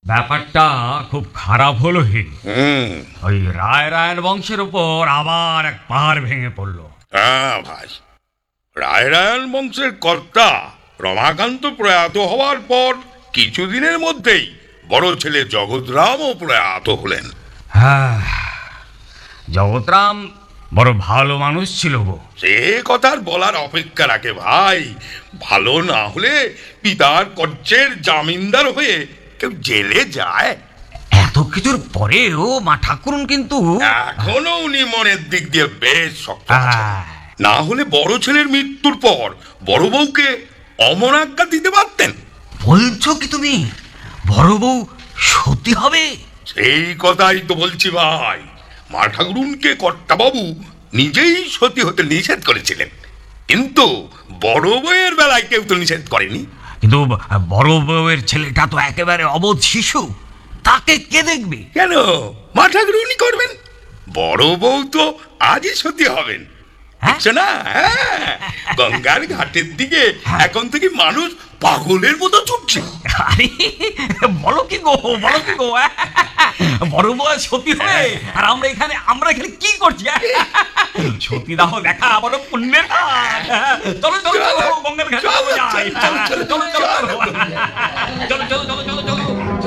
ব্যাপারটা খুব খারাপ হলো হে। ওই রায়রায়ণ বংশের উপর আবার এক পাহাড় ভেঙে পড়লো। হ্যাঁ ভাই, রায়রায়ণ বংশের কর্তা রমাকান্ত প্রয়াত হওয়ার পর কিছুদিনের মধ্যেই বড় ছেলে জগৎরামও প্রয়াত হলেন। হ্যাঁ, জগৎরাম বড় ভালো মানুষ ছিল গো। সে কথার বলার অপেক্ষা রাখে ভাই। ভালো না হলে পিতার কর্যের জামিনদার হয়ে কেউ জেলে যায়? এত কিছুর পরেও মা ঠাকুরুন কিন্তু এখনো উনি মনের দিক দিয়ে বেশ শক্ত আছেন। না হলে বড় ছেলের মৃত্যুর পর বড় বউকে অমরাজ্ঞা দিতে পারতেন। বলছো কি তুমি বড় বউ সতী হবে? সেই কথাই তো বলছি ভাই। মা ঠাকুরুনকে কর্তাবাবু নিজেই সতী হতে নিষেধ করেছিলেন, কিন্তু বড় বউয়ের বেলায় কেউ তো নিষেধ করেনি। কিন্তু বড় বউয়ের ছেলেটা তো একেবারে অবোধ শিশু, তাকে কে দেখবে? কেন, মা ঠাকুরুনই করবেন। বড় বউ তো আজই সতী হবেন। দেখছো না, গঙ্গার ঘাটের দিকে এখন থেকে মানুষ পাগলের মতো ছুটছে। আরে বলো কি গো, বলো কি গো, বড় বউ সতী হবে আর আমরা এখানে কি করছি? সতী দাহ দেখা বড় পুণ্যের কাজ। চলো চলো চলো গঙ্গার ঘাটে যাই। চলো চলো চলো চলো চলো চলো চলো চলো।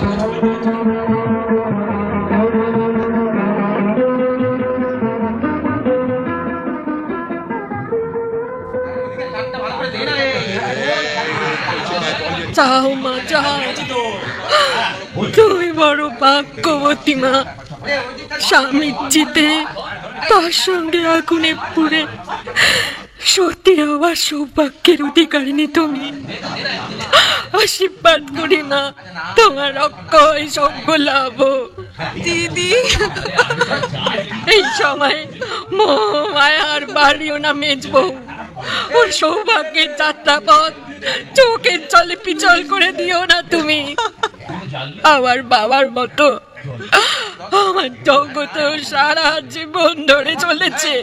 যাও মা যাও, তুমি বড় ভাগ্যবতী মা। স্বামীর চিতে তার সঙ্গে আগুনে পুড়ে সত্যি হওয়ার সৌভাগ্যের অধিকারিণী তুমি। আশীর্বাদ করি মা, তোমার অক্ষয় সঙ্গ লাভ। দিদি, এই সময় মোহ মায়ার বাড়িও না মেজবো। ওর সৌভাগ্যের যাত্রাপথ চোখের জলে পিছল করে দিও না তুমি। আমার বাবার মতো আমার জগৎ সারা জীবন ধরে চলেছে।